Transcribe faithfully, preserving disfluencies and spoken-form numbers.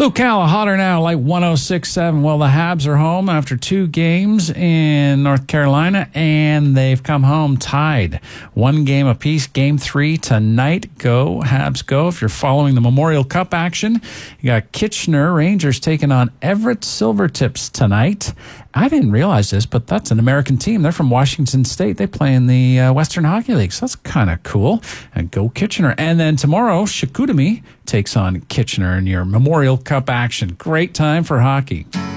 Luke Calla, hotter now, like one oh six point seven. Well, the Habs are home after two games in North Carolina, and they've come home tied. One game apiece. Game three tonight. Go, Habs, go. If you're following the Memorial Cup action, you got Kitchener Rangers taking on Everett Silvertips tonight. I didn't realize this, but that's an American team. They're from Washington State. They play in the uh, Western Hockey League, so that's kind of cool. And go Kitchener. And then tomorrow, Chicoutimi takes on Kitchener in your Memorial Cup action. Great time for hockey.